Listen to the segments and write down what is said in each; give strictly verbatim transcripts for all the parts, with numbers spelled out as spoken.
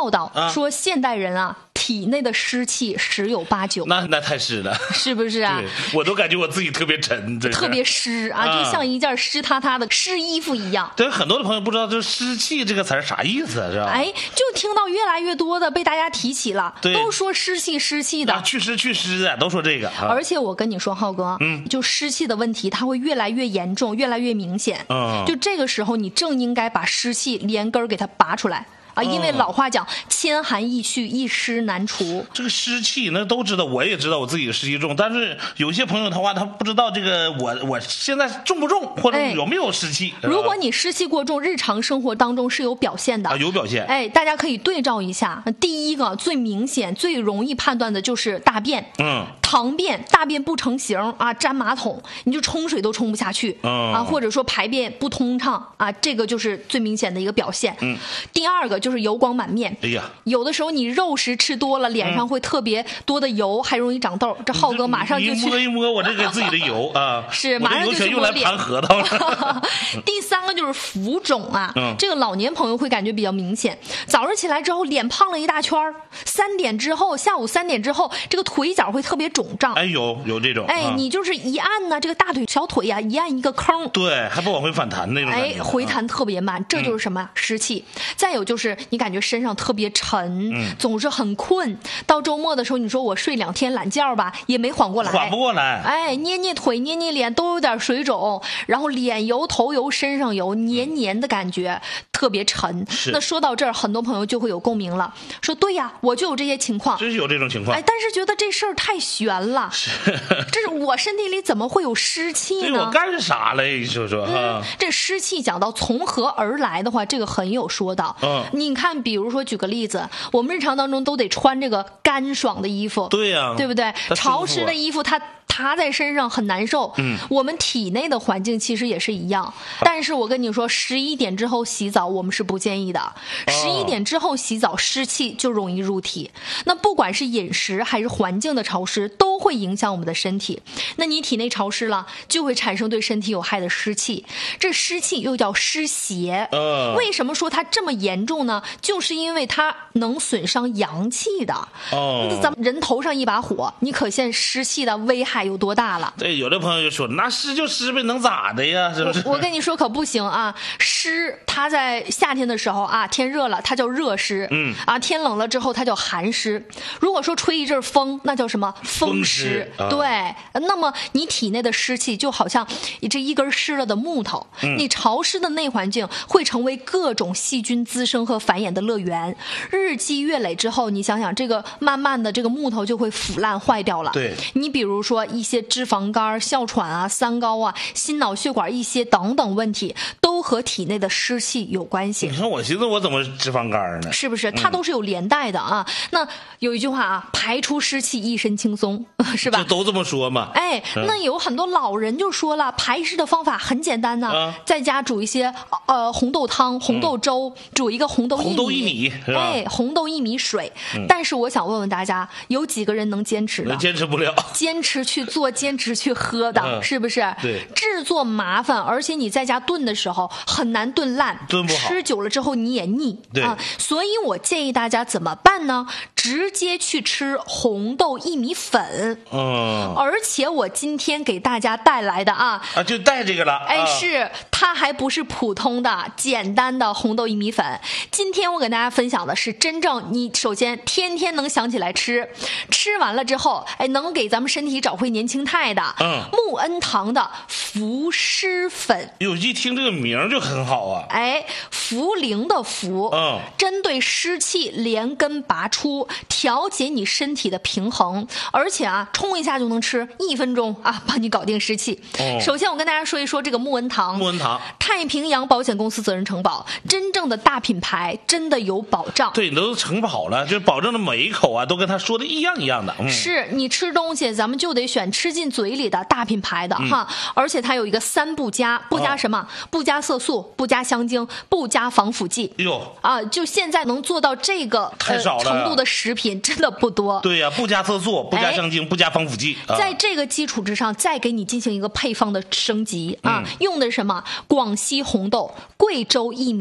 报道、 啊、 说现代人啊体内的湿气十有八九， 那那太湿了， 是不是啊？ 我都感觉我自己特别沉， 特别湿啊，就像一件湿塌塌的湿衣服一样。 对，很多的朋友不知道这湿气这个词儿啥意思，是吧？ 哎，就听到越来越多的被大家提起了，都说湿气湿气的， 啊、祛湿祛湿的，都说这个。啊、 而且我跟你说，浩哥，嗯，就湿气的问题，它会越来越严重，越来越明显。 嗯， 就这个时候，你正应该把湿气连根儿给它拔出来。啊，因为老话讲，千寒易续，一湿难除。 这个湿气，那都知道，我也知道我自己湿气重，但是有些朋友的话，他不知道这个我我现在重不重，或者有没有湿气。 哎、如果你湿气过重，日常生活当中是有表现的， 啊，有表现。 哎，大家可以对照一下。第一个最明显、最容易判断的就是大便， 嗯， 溏便，大便不成形啊，粘马桶，你就冲水都冲不下去， 嗯啊，或者说排便不通畅啊，这个就是最明显的一个表现。 嗯， 第二个就是油光满面。 哎呀， 有的时候你肉食吃多了，脸上会特别多的油，嗯、还容易长痘。这浩哥马上就去一摸一摸我这个自己的油啊， 是马上就去用来盘核桃了。 第三个就是浮肿啊， 嗯、 这个老年朋友会感觉比较明显。早上起来之后脸胖了一大圈，三点之后，下午三点之后，这个腿脚会特别肿胀。 哎，有有这种。 哎， 啊、 你就是一按呢，这个大腿小腿呀、啊，一按一个坑， 对，还不往回反弹那种感觉。哎，回弹特别慢，这就是什么、嗯、湿气。再有就是你感觉身上特别沉， 嗯、 总是很困。到周末的时候，你说我睡两天懒觉吧，也没缓过来， 缓不过来。 哎，捏捏腿，捏捏脸，都有点水肿，然后脸油、头油、身上油，黏黏的感觉，特别沉。那说到这儿，很多朋友就会有共鸣了，说对呀，我就有这些情况， 真是有这种情况。 哎，但是觉得这事儿太悬了， 是这是我身体里怎么会有湿气呢？ 对，我干啥了？你说说哈、 嗯。这湿气讲到从何而来的话，这个很有说道。 嗯， 你看，比如说举个例子，我们日常当中都得穿这个干爽的衣服， 对呀、啊， 对不对？潮湿的衣服它塌在身上很难受。 嗯， 我们体内的环境其实也是一样，但是我跟你说，十一点之后洗澡我们是不建议的。十一点之后洗澡，湿气就容易入体。那不管是饮食还是环境的潮湿，都会影响我们的身体。那你体内潮湿了，就会产生对身体有害的湿气。这湿气又叫湿邪。 嗯， 为什么说它这么严重呢？就是因为它能损伤阳气的。 哦， 咱们人头上一把火，你可见湿气的危害有多大了。 对，有的朋友就说那湿就湿呗，能咋的呀？是不是？ 我, 我跟你说可不行啊，湿它在夏天的时候啊，天热了它叫热湿， 嗯啊，天冷了之后它叫寒湿。如果说吹一阵风，那叫什么风湿？ 风湿啊、 对，那么你体内的湿气就好像你这一根湿了的木头， 嗯、 你潮湿的内环境会成为各种细菌滋生和繁衍的乐园。日积月累之后，你想想这个慢慢的这个木头就会腐烂坏掉了。 对， 你比如说一些脂肪肝、哮喘啊、三高啊、心脑血管一些等等问题，都和体内的湿气有关系。 你看我寻思我怎么脂肪肝呢？ 是不是？它都是有连带的啊。嗯、那有一句话啊，排出湿气，一身轻松，是吧？ 都这么说嘛。 哎，那有很多老人就说了，排湿的方法很简单呢、啊，在家煮一些呃红豆汤、红豆粥，嗯、煮一个红豆薏米， 红豆薏米， 哎，红豆薏米水。 嗯、 但是我想问问大家，有几个人能坚持的？ 坚持不了。 坚持去做，坚持去喝的， 嗯、 是不是？ 对， 制作麻烦，而且你在家炖的时候很难炖烂， 炖不好， 吃久了之后你也腻。 对啊，所以我建议大家怎么办呢？直接去吃红豆薏米粉。 嗯， 而且我今天给大家带来的啊啊，就带这个了。 哎， 啊、 是它还不是普通的简单的红豆薏米粉。今天我给大家分享的是真正你首先天天能想起来吃，吃完了之后，哎，能给咱们身体找回年轻态的。 嗯， 木恩堂的伏湿粉。 有一听这个名就很好啊。 哎，茯苓的茯， 嗯， 针对湿气连根拔出，调节你身体的平衡，而且啊，冲一下就能吃，一分钟啊，帮你搞定湿气。 哦、 首先我跟大家说一说这个木恩堂。 木恩堂， 太平洋保险公司责任承保，真正的大品牌，真的有保障。 对，你都承保了，就是保证的每一口啊，都跟他说的一样一样的。嗯、 是你吃东西，咱们就得选吃进嘴里的大品牌的、嗯、哈，而且它有一个三不加，不加什么？哦、不加色素，不加香精，不加防腐剂。 哟啊，就现在能做到这个太少了、 呃、程度的食品真的不多。 对呀、啊，不加色素，不加香精，哎、不加防腐剂。啊、 在这个基础之上，再给你进行一个配方的升级啊， 嗯、 用的是什么？广西红豆、贵州薏米。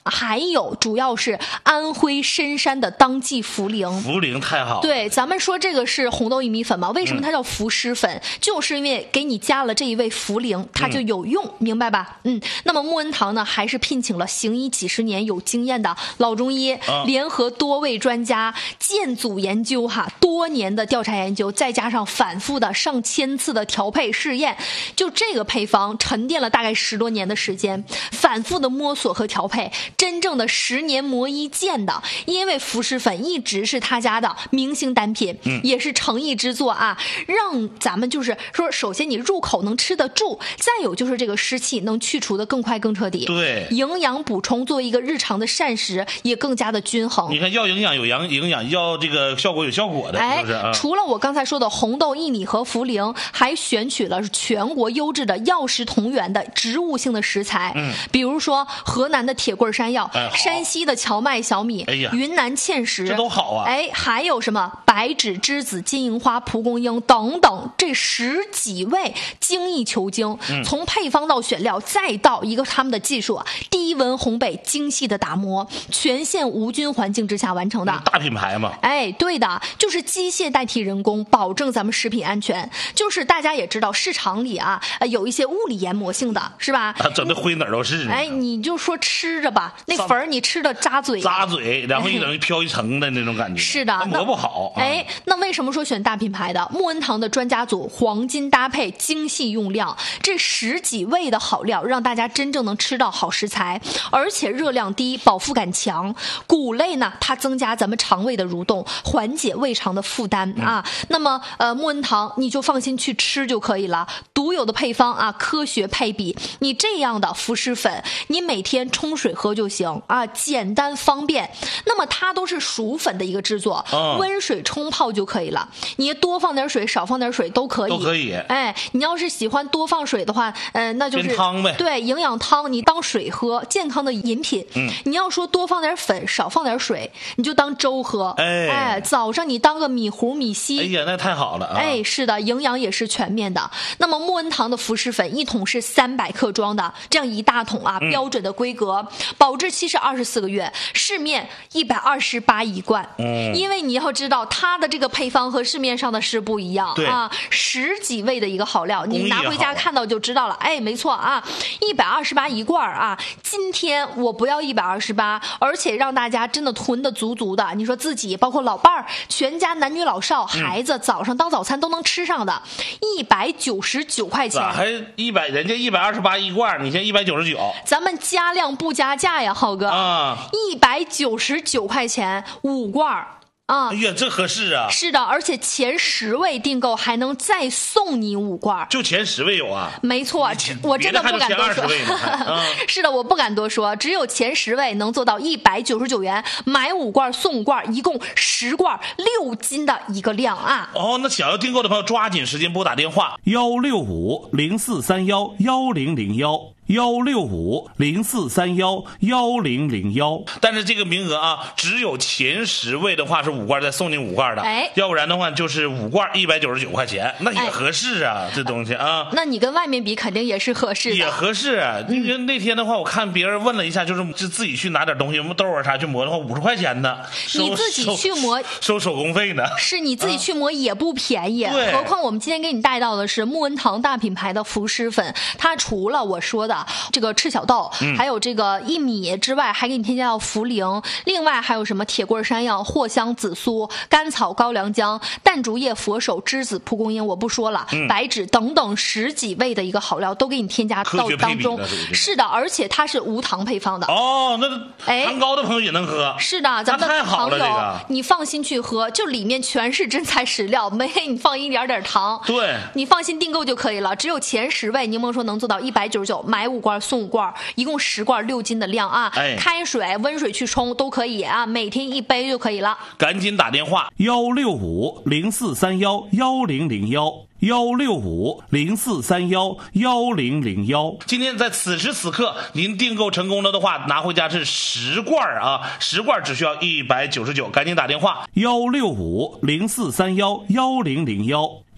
还有主要是安徽深山的当季茯苓。 茯苓太好了。 对，咱们说这个是红豆薏米粉嘛？为什么它叫浮尸粉？嗯、就是因为给你加了这一味茯苓，它就有用，嗯、明白吧？嗯。那么木恩堂呢，还是聘请了行医几十年有经验的老中医，啊、联合多位专家建组研究哈，多年的调查研究，再加上反复的上千次的调配试验，就这个配方沉淀了大概十多年的时间，反复的摸索和调配，真正的十年磨一剑的。因为浮尸粉一直是他家的明星单品，嗯、也是诚意之作啊，让咱们就是说，首先你入口能吃得住，再有就是这个湿气能去除的更快更彻底。 对， 营养补充作为一个日常的膳食也更加的均衡。 你看，要营养有营营养，要这个效果有效果的， 哎， 是不是啊？ 除了我刚才说的红豆、薏米和茯苓，还选取了全国优质的药食同源的植物性的食材，嗯，比如说河南的铁棍山药，哎、山西的荞麦小米，哎呀，云南芡实， 这都好啊。 哎，还有什么白芷、栀子、金银花、蒲公英等等，这十几味精益求精，嗯、从配方到选料，再到一个他们的技术，低温烘焙、精细的打磨，全线无菌环境之下完成的。 大品牌嘛。 哎，对的，就是机械代替人工，保证咱们食品安全。就是大家也知道，市场里啊，有一些物理研磨性的，是吧？ 啊，整的灰哪儿都是。 哎，你就说吃着吧，那粉儿你吃的扎嘴， 扎嘴，然后一整飘一层的那种感觉。 是的， 磨不好。 哎，那为什么说选大品牌的？木恩堂的专家组黄金搭配，精细用量，这十几味的好料，让大家真正能吃到好食材，而且热量低，饱腹感强。谷类呢，它增加咱们肠胃的蠕动，缓解胃肠的负担、嗯、啊。那么呃，木恩堂你就放心去吃就可以了。独有的配方啊，科学配比，你这样的浮尸粉，你每天冲水喝就行啊，简单方便。那么它都是熟粉的一个制作，哦、温水冲泡就可以了。你多放点水，少放点水都可以， 都可以。 哎，你要是喜欢多放水的话，呃，那就是汤呗。 对，营养汤你当水喝，健康的饮品。嗯，你要说多放点粉，少放点水，你就当粥喝。哎，哎，早上你当个米糊米稀。 哎呀，那太好了啊！ 哎，是的，营养也是全面的。那么木恩堂的浮尸粉一桶是三百克装的，这样一大桶啊，嗯、标准的规格，保质期是二十四个月，市面一百二十八一罐。嗯，因为你要知道它的这个配方和市面上的是不一样啊，十几味的一个好料，你拿回家看到就知道了。哎，没错啊，一百二十八一罐啊。今天我不要一百二十八，而且让大家真的囤的足足的。你说自己包括老伴儿，全家男女老少、孩子，嗯、早上当早餐都能吃上的，一百九十九块钱。 咋还一百？人家一百二十八一罐，你现在一百九十九。 咱们加量不加价呀，浩哥啊！一百九十九块钱五罐。啊， 哎呀，这合适啊！ 是的，而且前十位订购还能再送你五罐， 就前十位有啊？ 没错，我真的不敢多说。 嗯、 是的，我不敢多说，只有前十位能做到一百九十九元买五罐送五罐，一共十罐六斤的一个量啊！ 哦，那想要订购的朋友抓紧时间拨打电话幺六五零四三幺幺零零幺。幺六五零四三幺幺零零幺，但是这个名额啊，只有前十位的话是五罐，再送你五罐的，哎，要不然的话就是五罐一百九十九块钱，那也合适啊，哎、这东西啊。 那你跟外面比，肯定也是合适的， 也合适。因为那天的话，我看别人问了一下，就是就自己去拿点东西，什么豆啊啥去磨的话，五十块钱呢。 你自己去磨收手工费呢？ 是你自己去磨也不便宜，啊、何况我们今天给你带到的是木恩堂大品牌的浮尸粉，它除了我说的这个赤小豆、嗯、还有这个薏米之外，还给你添加到茯苓，另外还有什么铁棍山药、藿香、紫苏、甘草、高良姜、淡竹叶、佛手、栀子、蒲公英，我不说了、嗯、白芷等等十几味的一个好料都给你添加到当中。是的，而且它是无糖配方的。 哦，那糖高的朋友也能喝。 是的，咱们的糖友、这个、你放心去喝，就里面全是真材实料，没你放一点点糖。 对， 你放心订购就可以了。只有前十位，柠檬说能做到一百九十九，买五罐送五罐，一共十罐六斤的量啊！哎，开水、温水去冲都可以啊，每天一杯就可以了。 赶紧打电话幺六五零四三幺幺零零幺。幺六五零四三幺幺零零幺。今天在此时此刻，您订购成功了的话，拿回家是十罐啊，十罐只需要一百九十九，赶紧打电话幺六五零四三幺幺零零幺。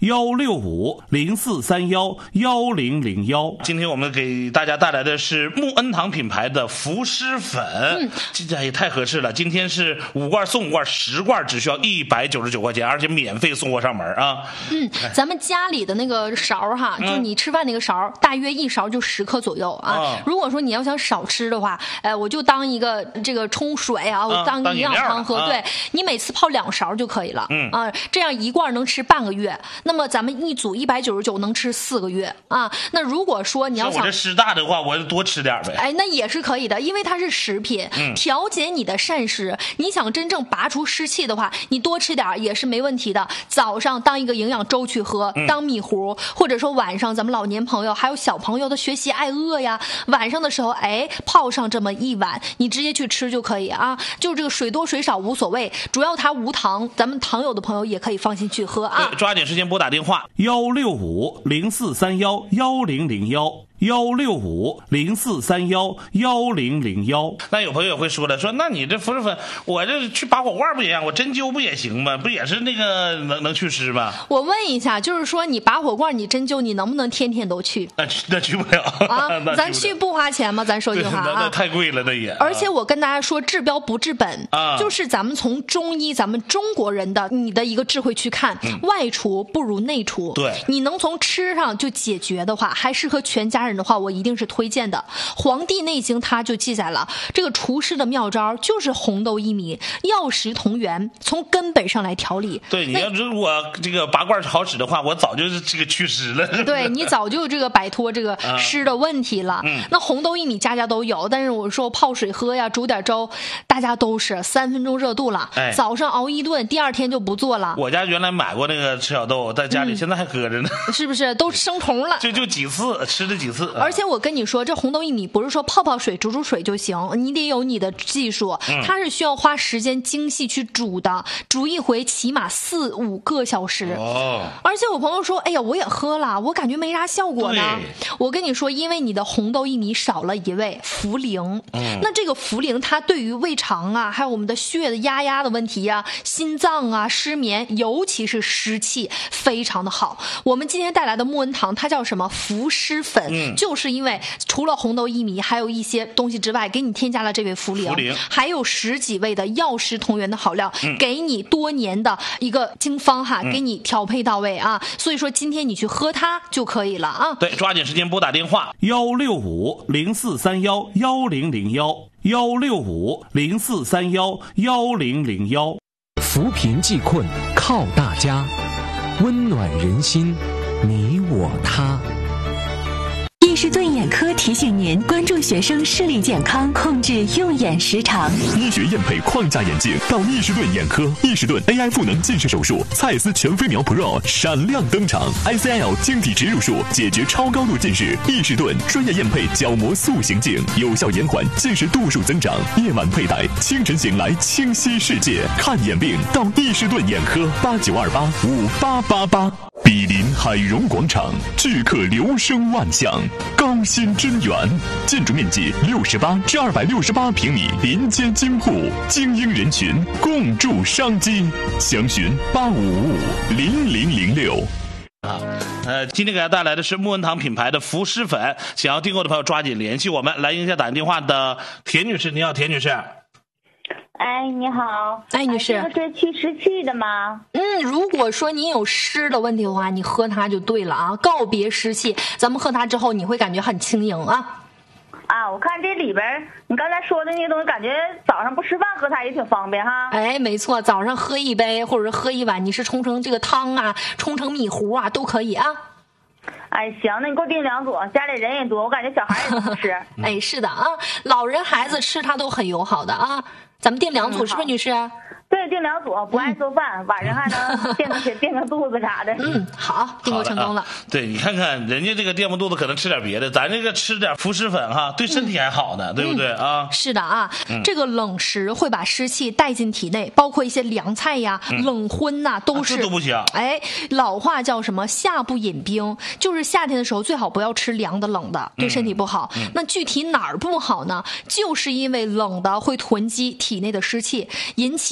幺六五零四三幺幺零零幺。今天我们给大家带来的是穆恩堂品牌的浮湿粉，嗯，这也太合适了。今天是五罐送五罐，十罐只需要一百九十九块钱，而且免费送货上门啊。 嗯，咱们家里的那个勺哈，嗯、就你吃饭那个勺，大约一勺就十克左右啊。啊如果说你要想少吃的话，哎，我就当一个这个冲水啊，我当营养汤喝。啊、对你每次泡两勺就可以了。嗯啊，这样一罐能吃半个月。那么咱们一组一百九十九能吃四个月啊。那如果说你要想我这湿大的话，我就多吃点呗。 哎，那也是可以的，因为它是食品，嗯、调节你的膳食。你想真正拔除湿气的话，你多吃点也是没问题的。早上当一个营养粥去喝，嗯、当米糊，或者说晚上咱们老年朋友还有小朋友的学习爱饿呀，晚上的时候哎泡上这么一碗，你直接去吃就可以啊。就这个水多水少无所谓，主要它无糖，咱们糖友的朋友也可以放心去喝啊。 抓紧时间拨打电话幺六五零四三幺幺零零幺。幺六五零四三幺幺零零幺。那有朋友也会说了，说那你这浮湿粉，我这去拔火罐不也一样，我针灸不也行吗？不也是那个能能祛湿吗？ 我问一下，就是说你拔火罐，你针灸，你能不能天天都去？ 那那去不了啊，咱去不花钱吗？咱说句话啊， 那太贵了，那也。 而且我跟大家说，治标不治本啊，就是咱们从中医，咱们中国人的你的一个智慧去看，嗯、外除不如内除。 对， 你能从吃上就解决的话，还适合全家人的话，我一定是推荐的。《黄帝内经》它就记载了这个除湿的妙招，就是红豆薏米，药食同源，从根本上来调理。 对，你要如果这个拔罐好使的话，我早就是这个祛湿了。 对，你早就这个摆脱这个湿的问题了。嗯、那红豆薏米家家都有，但是我说泡水喝呀，煮点粥，大家都是三分钟热度了。哎、早上熬一顿，第二天就不做了。 我家原来买过那个赤小豆，在家里现在还搁着呢。 嗯、是不是都生虫了？ 就就几次吃了几次。 而且我跟你说，这红豆薏米不是说泡泡水、煮煮水就行，你得有你的技术，嗯、它是需要花时间精细去煮的，煮一回起码四五个小时。哦。而且我朋友说，哎呀，我也喝了，我感觉没啥效果呢。我跟你说，因为你的红豆薏米少了一味茯苓，嗯、那这个茯苓它对于胃肠啊，还有我们的血的压压的问题呀、啊、心脏啊、失眠，尤其是湿气，非常的好。我们今天带来的穆恩堂，它叫什么？浮湿粉，嗯、就是因为除了红豆薏米还有一些东西之外，给你添加了这味茯苓，还有十几味的药食同源的好料，嗯、给你多年的一个经方哈，嗯、给你调配到位啊。所以说今天你去喝它就可以了啊。 对，抓紧时间拨打电话幺六五零四三幺幺零零幺幺六五零四三幺幺零零幺。 扶贫济困靠大家，温暖人心，你我他。 易士顿眼科提醒您关注学生视力健康，控制用眼时长。 医学验配框架眼镜到易士顿眼科，易士顿 A I 赋能近视手术，蔡司全飞秒 Pro 闪亮登场 ，I C L 晶体植入术解决超高度近视。易士顿专业验配角膜塑形镜，有效延缓近视度数增长。夜晚佩戴，清晨醒来清晰世界。看眼病到易士顿眼科，八九二八五八八八。比邻海荣广场，聚客流声万象，高新真源，建筑面积六十八至二百六十八平米，临街京沪，精英人群共筑商机。详询八五五五零零零六。 啊，呃，今天给大家带来的是穆恩堂品牌的浮湿粉，想要订购的朋友抓紧联系我们。来迎一下打电话的田女士，你好，田女士。 哎，你好， 哎，女士， 这个是祛湿气的吗？ 嗯，如果说你有湿的问题的话，你喝它就对了啊，告别湿气，咱们喝它之后，你会感觉很轻盈啊。 啊，我看这里边你刚才说的那些东西，感觉早上不吃饭喝它也挺方便哈。 哎，没错，早上喝一杯或者是喝一碗，你是冲成这个汤啊，冲成米糊啊，都可以啊。 哎，行，那你给我订两组，家里人也多，我感觉小孩也能吃。 哎，是的啊，老人孩子吃它都很友好的啊。咱们订两组，嗯、是不是女士？ 对，订两组，不爱做饭，嗯、晚上还能垫个垫个肚子啥的。 嗯，好，订购成功了。 啊、对，你看看人家这个垫不肚子，可能吃点别的，咱这个吃点浮湿粉哈，对身体还好呢，嗯、对不对啊？ 是的啊，嗯、这个冷食会把湿气带进体内，包括一些凉菜呀、嗯、冷荤呐，都是、 啊、这都不行。 哎，老话叫什么？夏不饮冰，就是夏天的时候最好不要吃凉的、冷的，对身体不好。嗯嗯、那具体哪儿不好呢？就是因为冷的会囤积体内的湿气，引起这个湿气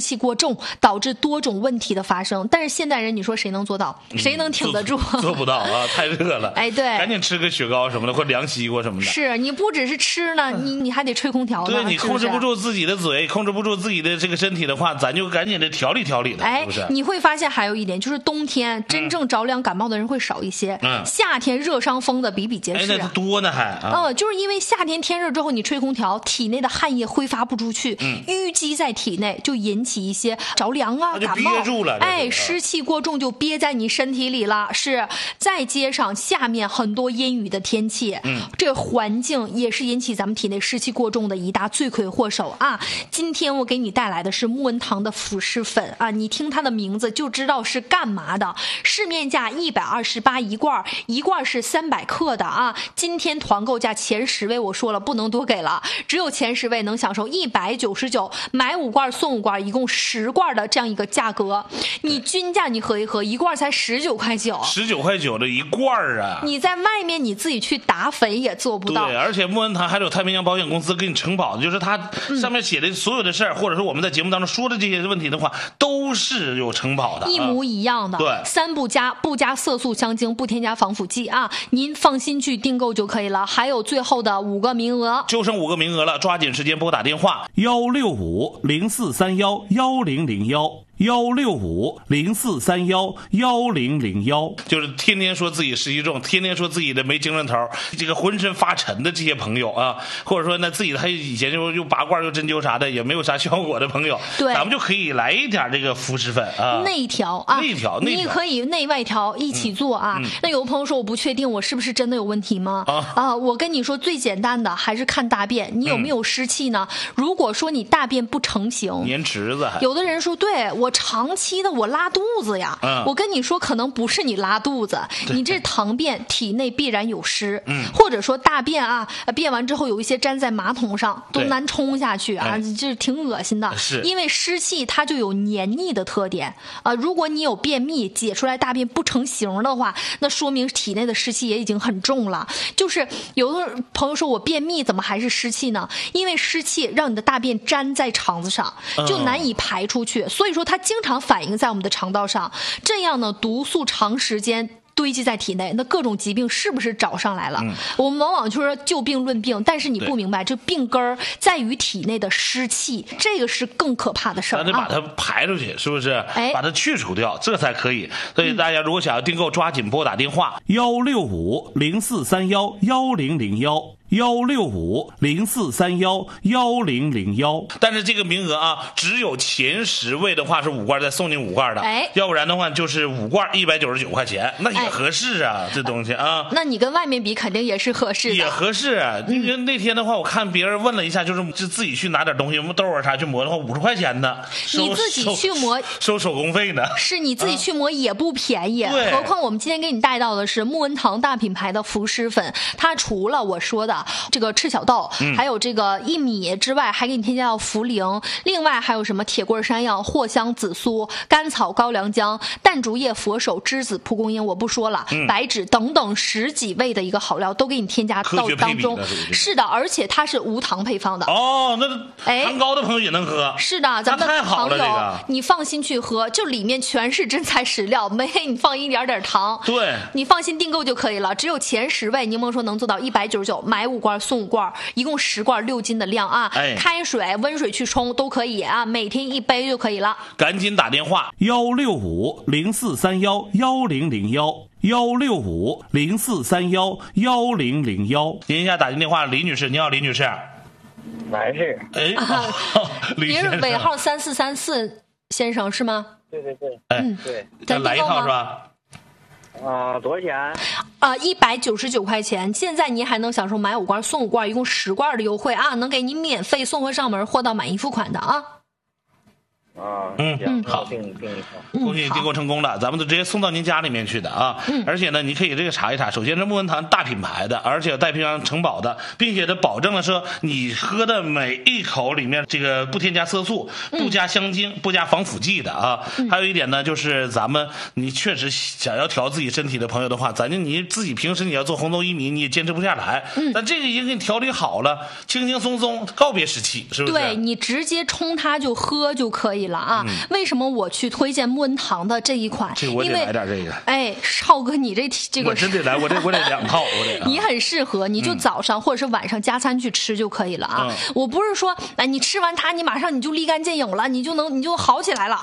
气过重，导致多种问题的发生。但是现代人，你说谁能做到？谁能挺得住？ 做, 做不到啊，太热了。 哎，对， 赶紧吃个雪糕什么的，或凉西瓜什么的。 是你不只是吃呢，你你还得吹空调呢。 对，你控制不住是自己的嘴，控制不住自己的这个身体的话，咱就赶紧的调理调理它， 哎， 是不是？ 你会发现还有一点，就是冬天真正着凉感冒的人会少一些， 嗯， 夏天热伤风的比比皆是。 哎，那多呢还啊。 呃，就是因为夏天天热之后，你吹空调，体内的汗液挥发不出去，嗯，淤积在体内，就引起一些着凉啊、感冒， 憋住了。 哎，湿气过重就憋在你身体里了。是，再接上下面很多阴雨的天气，嗯，这环境也是引起咱们体内湿气过重的一大罪魁祸首啊。今天我给你带来的是木文堂的辅湿粉啊，你听它的名字就知道是干嘛的。市面价一百二十八一罐，一罐是三百克的啊。今天团购价前十位我说了不能多给了，只有前十位能享受一百九十九，买五罐送五罐，一共十罐的这样一个价格。你均价你合一合，一罐才十九块九， 十九块九的一罐啊！ 你在外面你自己去打粉也做不到。 对，而且木文堂还有太平洋保险公司给你承保的，就是它上面写的所有的事儿、嗯，或者说我们在节目当中说的这些问题的话，都是有承保的， 一模一样的。 对， 三不加，不加色素、香精，不添加防腐剂啊，您放心去订购就可以了。还有最后的五个名额， 就剩五个名额了，抓紧时间拨打电话幺六五零四三幺幺零零幺。幺六五零四三幺幺零零幺，就是天天说自己湿气重，天天说自己的没精神头，这个浑身发沉的这些朋友啊，或者说呢自己他以前就用拔罐用针灸啥的也没有啥效果的朋友， 对， 咱们就可以来一点这个辅湿粉啊， 内调啊， 内调，内调， 你可以内外调一起做啊。嗯嗯、那有的朋友说我不确定我是不是真的有问题吗？啊啊，我跟你说最简单的还是看大便，你有没有湿气呢？嗯、如果说你大便不成形， 粘池子还， 有的人说对我长期的。我拉肚子呀、嗯，我跟你说，可能不是你拉肚子，你这溏便体内必然有湿，嗯，或者说大便啊，便完之后有一些粘在马桶上，都难冲下去啊，这挺恶心的。 是， 因为湿气它就有黏腻的特点啊、呃。如果你有便秘，解出来大便不成形的话，那说明体内的湿气也已经很重了。就是有的朋友说我便秘怎么还是湿气呢？因为湿气让你的大便粘在肠子上，就难以排出去，嗯、所以说它经常反映在我们的肠道上，这样呢，毒素长时间堆积在体内，那各种疾病是不是找上来了？嗯、我们往往就说就病论病，但是你不明白，这病根儿在于体内的湿气，这个是更可怕的事儿、啊。 咱得把它排出去，是不是？ 哎， 把它去除掉，这才可以。所以大家如果想要订购，抓紧拨打电话幺六五零四三幺幺零零幺。幺六五零四三幺幺零零幺，但是这个名额啊，只有前十位的话是五罐，再送你五罐的， 哎， 要不然的话就是五罐一百九十九块钱，那也合适啊，哎、这东西啊， 那你跟外面比肯定也是合适的， 也合适。因为那天的话，我看别人问了一下，就是就自己去拿点东西，豆啊啥去磨的话，五十块钱呢， 你自己去磨收手工费呢， 是你自己去磨也不便宜， 啊、 何况我们今天给你带到的是木文堂大品牌的辅湿粉，它除了我说的这个赤小豆、嗯、还有这个薏米之外，还给你添加到茯苓，另外还有什么铁棍山药、藿香、紫苏、甘草、高良姜、淡竹叶、佛手、栀子、蒲公英，我不说了、嗯、白芷等等十几味的一个好料都给你添加到当中，是的，而且它是无糖配方的哦，那糖高的朋友也能喝， 是的，咱们的朋友、这个、 你放心去喝，就里面全是真材实料，没给你放一点点糖， 对， 你放心订购就可以了，只有前十位柠檬说能做到一百九十九，买五罐送五罐，一共十罐六斤的量啊、哎、开水温水去冲都可以啊，每天一杯就可以了， 赶紧打电话幺六五零四三幺幺零零幺幺六五零四三幺幺零零幺。您一下打进电话，李女士，你好，李女士。 男士。 哎， 啊哦、 您是尾号三四三四先生是吗？ 对对对， 哎， 嗯， 对， 咱来一套是吧？ 啊、呃，多少钱？ 啊、呃，一百九十九块钱。现在您还能享受买五罐送五罐，一共十罐的优惠啊，能给您免费送货上门，货到满意付款的啊。 啊， 嗯嗯， 好， 订订一套，恭喜你订购成功了，咱们都直接送到您家里面去的啊。嗯，而且呢，你可以这个查一查，首先是木文堂大品牌的，而且带平安承保的，并且它保证了说你喝的每一口里面这个不添加色素、不加香精、不加防腐剂的啊。嗯、还有一点呢，就是咱们你确实想要调自己身体的朋友的话，咱就你自己平时你要做红豆薏米，你也坚持不下来。嗯，但这个已经给你调理好了，轻轻松松告别湿气，是不是？ 对，你直接冲它就喝就可以意了啊！ 嗯、 为什么我去推荐木恩堂的这一款？ 这我得来点这个。 哎，少哥，你这这个我真得来，我这我得两套，我得、啊。 你很适合，你就早上或者是晚上加餐去吃就可以了啊！嗯、我不是说，哎，你吃完它，你马上你就立竿见影了，你就能你就好起来了。